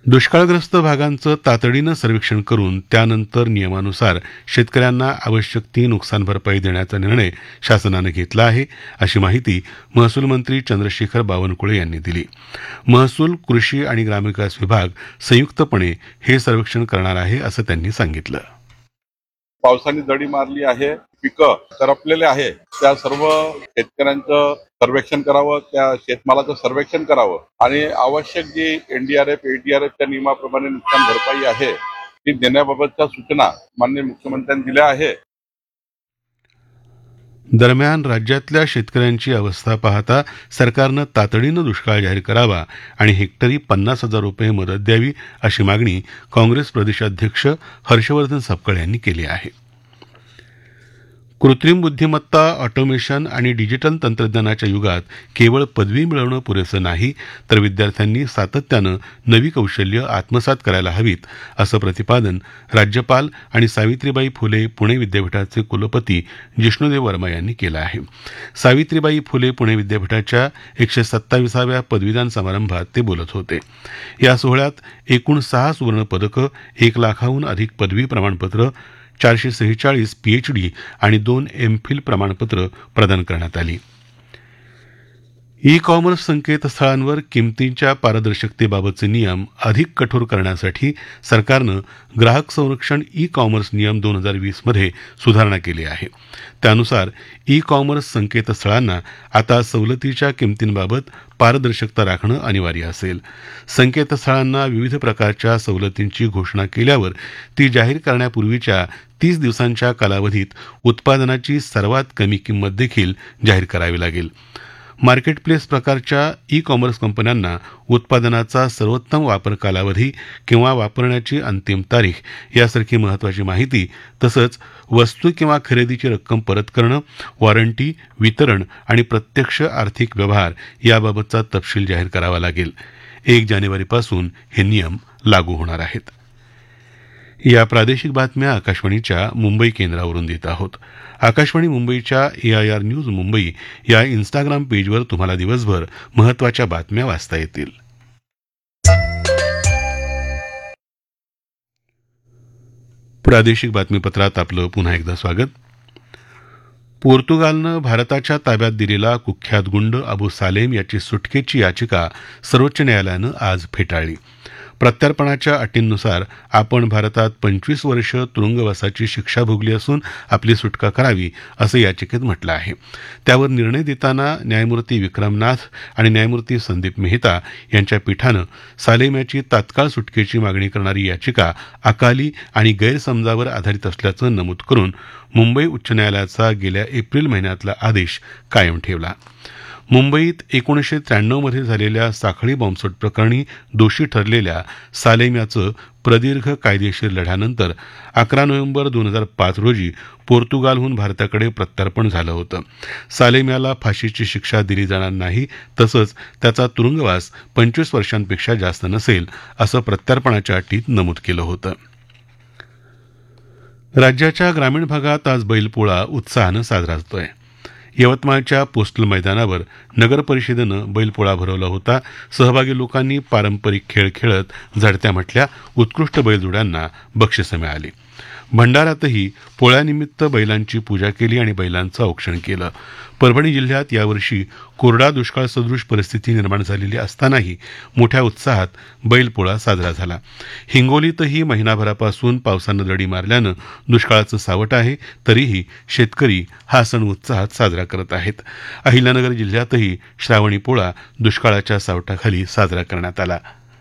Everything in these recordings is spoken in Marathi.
दुष्काळग्रस्त भागांचं तातडीनं सर्वेक्षण करून त्यानंतर नियमानुसार शेतकऱ्यांना आवश्यक ती नुकसान भरपाई देण्याचा निर्णय शासनानं घेतला आहे, अशी माहिती महसूल मंत्री चंद्रशेखर बावनकुळे यांनी दिली. महसूल, कृषी आणि ग्रामविकास विभाग संयुक्तपणे हे सर्वेक्षण करणार आहे, असं त्यांनी सांगितलं. पावसाने दडी मारली आहे, पिकं करपलेले आहे, त्या सर्व शेतकऱ्यांचं सर्वेक्षण करावं, त्या शेतमालाचं सर्वेक्षण करावं आणि आवश्यक जी एनडीआरएफ, एडीआरएफच्या नियमाप्रमाणे नुकसान भरपाई आहे ती देण्याबाबतच्या सूचना माननीय मुख्यमंत्र्यांनी दिल्या आहे. दरम्यान राज्यातल्या शेतकऱ्यांची अवस्था पाहता सरकारनं तातडीनं दुष्काळ जाहीर करावा आणि हेक्टरी 50,000 रुपये मदत द्यावी, अशी मागणी काँग्रेस प्रदेशाध्यक्ष हर्षवर्धन सपकाळ यांनी केली आहे. कृत्रिम बुद्धिमत्ता, ऑटोमेशन आणि डिजिटल तंत्रज्ञानाच्या युगात केवळ पदवी मिळवणं पुरेसं नाही, तर विद्यार्थ्यांनी सातत्यानं नवी कौशल्य आत्मसात करायला हवीत, असं प्रतिपादन राज्यपाल आणि सावित्रीबाई फुले पुणे विद्यापीठाचे कुलपती जिष्णुदेव वर्मा यांनी केलं आहे. सावित्रीबाई फुले पुणे विद्यापीठाच्या 127व्या पदवीदान समारंभात ते बोलत होते. या सोहळ्यात एकूण 6 सुवर्णपदकं, 1 लाखाहून अधिक पदवी प्रमाणपत्र, 446 पीएचडी आणि 2 एमफिल प्रमाणपत्र प्रदान करण्यात आली. ई कॉमर्स संकेतस्थळांवर किमतींच्या पारदर्शकतेबाबतचे नियम अधिक कठोर करण्यासाठी सरकारनं ग्राहक संरक्षण ई कॉमर्स नियम 2020 मध्ये सुधारणा केली आहे. त्यानुसार ई कॉमर्स संकेतस्थळांना आता सवलतीच्या किमतींबाबत पारदर्शकता राखणं अनिवार्य असेल. संकेतस्थळांना विविध प्रकारच्या सवलतींची घोषणा केल्यावर ती जाहीर करण्यापूर्वीच्या 30 दिवसांच्या कालावधीत उत्पादनाची सर्वात कमी किंमत देखील जाहीर करावी लागेल. मार्केट प्लेस प्रकारच्या ई कॉमर्स कंपन्यांना उत्पादनाचा सर्वोत्तम वापर कालावधी किंवा वापरण्याची अंतिम तारीख यासारखी महत्त्वाची माहिती तसंच वस्तू किंवा खरेदीची रक्कम परत करणं, वॉरंटी, वितरण आणि प्रत्यक्ष आर्थिक व्यवहार याबाबतचा तपशील जाहीर करावा लागेल. 1 जानेवारीपासून हे नियम लागू होणार आहेत. या प्रादेशिक बातम्या आकाशवाणीच्या मुंबई केंद्रावरून देत आहोत. आकाशवाणी मुंबईच्या AIR न्यूज मुंबई या इन्स्टाग्राम पेजवर तुम्हाला दिवसभर महत्त्वाच्या बातम्या वाचता येतील. प्रादेशिक बातमीपत्रात आपलं पुन्हा एकदा स्वागत. पोर्तुगालनं भारताच्या ताब्यात दिलेला कुख्यात गुंड अबू सालेम याची सुटकेची याचिका सर्वोच्च न्यायालयानं आज फेटाळली. प्रत्यार्पणाच्या अटींनुसार आपण भारतात 25 वर्ष तुरुंगवासाची शिक्षा भोगली असून आपली सुटका करावी, असं याचिकेत म्हटलं आहे. त्यावर निर्णय देताना न्यायमूर्ती विक्रमनाथ आणि न्यायमूर्ती संदीप मेहता यांच्या पीठानं सालेम याची तात्काळ सुटकेची मागणी करणारी याचिका अकाली आणि गैरसमजावर आधारित असल्याचं नमूद करून मुंबई उच्च न्यायालयाचा गेल्या एप्रिल महिन्यातला आदेश कायम ठेवला. मुंबईत 1993 मध्ये झालेल्या साखळी बॉम्बस्फोट प्रकरणी दोषी ठरलेल्या सालेम याचं प्रदीर्घ कायदेशीर लढ्यानंतर 11 नोव्हेंबर 2005 रोजी पोर्तुगालहून भारताकडे प्रत्यार्पण झालं होतं. सालेम याला फाशीची शिक्षा दिली जाणार नाही, तसंच त्याचा तुरुंगवास 25 वर्षांपेक्षा जास्त नसेल, असं प्रत्यार्पणाच्या अटीत नमूद केलं होतं. राज्याच्या ग्रामीण भागात आज बैलपोळा उत्साहानं साजरा होतोय. यवतमाळच्या पोस्टल मैदानावर नगरपरिषदेनं बैलपोळा भरवला होता. सहभागी लोकांनी पारंपरिक खेळ खेळत झडत्या म्हटल्या. उत्कृष्ट बैलजोड्यांना बक्षिसं मिळाली. भंडाऱ्यातही पोळ्यानिमित्त बैलांची पूजा केली आणि बैलांचं औक्षण केलं. परभणी जिल्ह्यात यावर्षी कोरडा दुष्काळ सदृश परिस्थिती निर्माण झालेली असतानाही मोठ्या उत्साहात बैलपोळा साजरा झाला. हिंगोलीतही महिनाभरापासून पावसानं दडी मारल्यानं दुष्काळाचं सावट आहे, तरीही शेतकरी हा सण उत्साहात साजरा करत आहेत. अहिल्यानगर जिल्ह्यातही श्रावणी पोळा दुष्काळाच्या सावटाखाली साजरा करण्यात आला.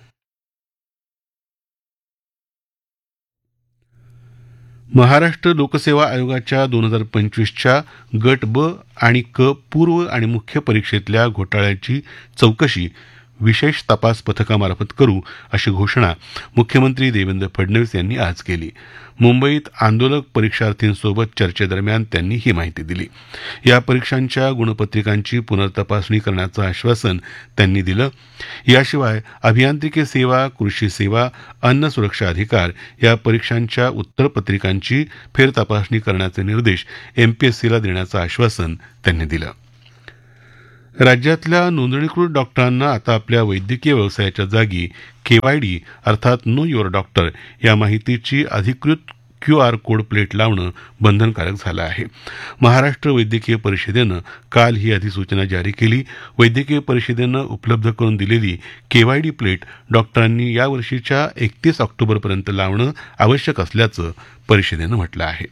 महाराष्ट्र लोकसेवा आयोगाच्या 2025च्या गट ब आणि क पूर्व आणि मुख्य परीक्षेतल्या घोटाळ्याची चौकशी विशेष तपास पथकामार्फत करू, अशी घोषणा मुख्यमंत्री देवेंद्र फडणवीस यांनी आज केली. मुंबईत आंदोलक परीक्षार्थींसोबत चर्चेदरम्यान त्यांनी ही माहिती दिली. या परीक्षांच्या गुणपत्रिकांची पुनर्तपासणी करण्याचं आश्वासन त्यांनी दिलं. याशिवाय अभियांत्रिकी सेवा, कृषी सेवा, अन्न सुरक्षा अधिकार या परीक्षांच्या उत्तरपत्रिकांची फेरतपासणी करण्याचे निर्देश MPSCला देण्याचं आश्वासन त्यांनी दिलं. राज्यातल्या नोंदणीकृत डॉक्टरांना आता आपल्या वैद्यकीय व्यवसायाच्या जागी केवायडी अर्थात नो युअर डॉक्टर या माहितीची अधिकृत QR कोड प्लेट लावणं बंधनकारक झालं आहे. महाराष्ट्र वैद्यकीय परिषदेनं काल ही अधिसूचना जारी केली. वैद्यकीय परिषदेनं उपलब्ध करून दिलेली केवायडी प्लेट डॉक्टरांनी यावर्षीच्या 31 ऑक्टोबरपर्यंत लावणं आवश्यक असल्याचं परिषदेनं म्हटलं आहे.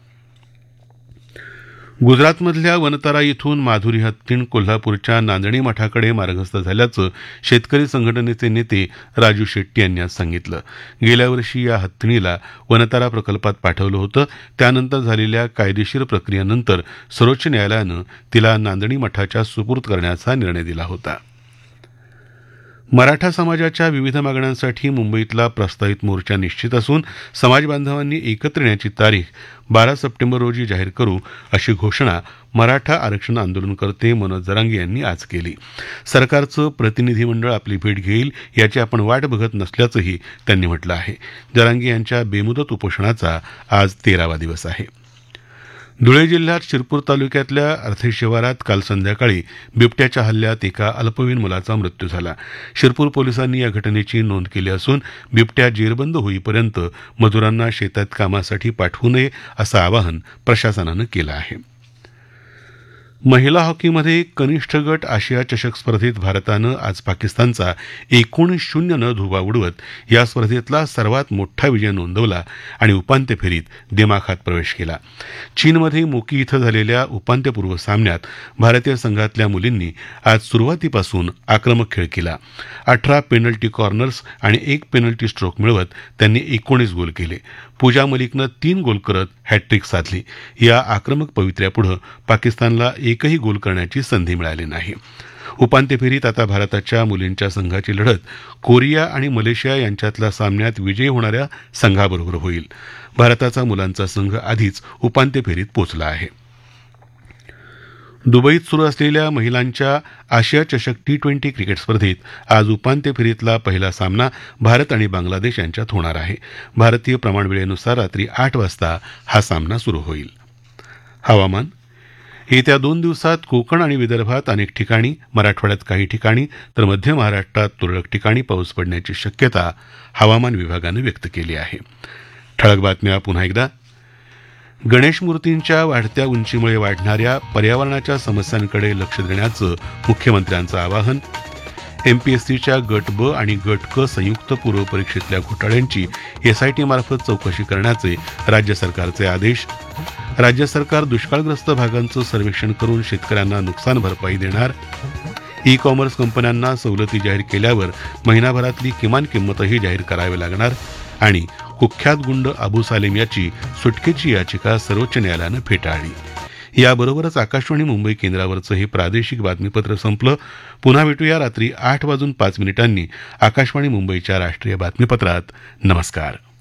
गुजरातमधल्या वनतारा इथून माधुरी हत्तीण कोल्हापूरच्या नांदणी मठाकडे मार्गस्थ झाल्याचं शेतकरी संघटनेचे नेते राजू शेट्टी यांनी आज सांगितलं. गेल्या वर्षी या हत्तीणीला वनतारा प्रकल्पात पाठवलं होतं. त्यानंतर झालेल्या कायदेशीर प्रक्रियेनंतर सर्वोच्च न्यायालयानं तिला नांदणी मठाच्या सुपूर्द करण्याचा निर्णय दिला होता. मराठा समाजाच्या विविध मागण्यांसाठी मुंबईतला प्रस्तावित मोर्चा निश्चित असून समाज बांधवांनी एकत्र येण्याची तारीख 12 सप्टेंबर रोजी जाहीर करू अशी घोषणा मराठा आरक्षण आंदोलनकर्ते मनोज जरांगे यांनी आज केली. सरकारचं प्रतिनिधिमंडळ आपली भेट घेईल याची आपण वाट बघत नसल्याचंही त्यांनी म्हटलं आहे. जरांगे यांच्या बेमुदत उपोषणाचा आज 13वा दिवस आहे. धुळे जिल्ह्यात शिरपूर तालुक्यातल्या अर्थे शिवारात काल संध्याकाळी बिबट्याच्या हल्ल्यात एका अल्पवयीन मुलाचा मृत्यू झाला. शिरपूर पोलिसांनी या घटनेची नोंद केली असून बिबट्या जेरबंद होईपर्यंत मजुरांना शेतात कामासाठी पाठवू नये असं आवाहन प्रशासनानं केलं आहे. महिला हॉकीमध्ये कनिष्ठ गट आशिया चषक स्पर्धेत भारतानं आज पाकिस्तानचा 19-0 धुव्वा उडवत या स्पर्धेतला सर्वात मोठा विजय नोंदवला आणि उपांत्य फेरीत दिमाखात प्रवेश केला. चीनमध्ये मोकी इथं झालेल्या उपांत्यपूर्व सामन्यात भारतीय संघातल्या मुलींनी आज सुरुवातीपासून आक्रमक खेळ केला. 18 पेनल्टी कॉर्नर्स आणि 1 पेनल्टी स्ट्रोक मिळवत त्यांनी 19 गोल केले. पूजा मलिकनं 3 गोल करत हॅट्रिक साधली. या आक्रमक पवित्र्यापुढे पाकिस्तानला एकही गोल करण्याची संधी मिळाली नाही. उपांत्य फेरीत आता भारताच्या मुलींच्या संघाची लढत कोरिया आणि मलेशिया यांच्यातल्या सामन्यात विजयी होणाऱ्या संघाबरोबर होईल. भारताचा मुलांचा संघ आधीच उपांत्य फेरीत पोचला आहे. दुबईत सुरू असलेल्या महिलांच्या आशिया चषक T20 क्रिकेट स्पर्धेत आज उपांत्य फेरीतला पहिला सामना भारत आणि बांगलादेश यांच्यात होणार आहे. भारतीय प्रमाणवेळेनुसार रात्री 8 वाजता हा सामना सुरू होईल. हवामान. येत्या 2 दिवसात कोकण आणि विदर्भात अनेक ठिकाणी, मराठवाड्यात काही ठिकाणी तर मध्य महाराष्ट्रात तुरळक ठिकाणी पाऊस पडण्याची शक्यता हवामान विभागानं व्यक्त केली आहे. ठळक बातम्या पुन्हा एकदा. गणेश मूर्तींच्या वाढत्या उंचीमुळे वाढणाऱ्या पर्यावरणाच्या समस्यांकडे लक्ष देण्याचं मुख्यमंत्र्यांचं आवाहन. MPSCच्या गट ब आणि गट क संयुक्त पूर्व परीक्षेतल्या घोटाळ्यांची SIT मार्फत चौकशी करण्याचे राज्य सरकारचे आदेश. राज्य सरकार दुष्काळग्रस्त भागांचं सर्वेक्षण करून शेतकऱ्यांना नुकसान भरपाई देणार. ई-कॉमर्स कंपन्यांना सवलती जाहीर केल्यावर महिनाभरातली किमान किंमतही जाहीर करावी लागणार. आणि कुख्यात गुंड अबू सालेम याची सुटकेची याचिका सर्वोच्च न्यायालयानं फेटाळली. याबरोबरच आकाशवाणी मुंबई केंद्रावरचं हे प्रादेशिक बातमीपत्र संपलं. पुन्हा भेटूया रात्री 8:05 आकाशवाणी मुंबईच्या राष्ट्रीय बातमीपत्रात. नमस्कार.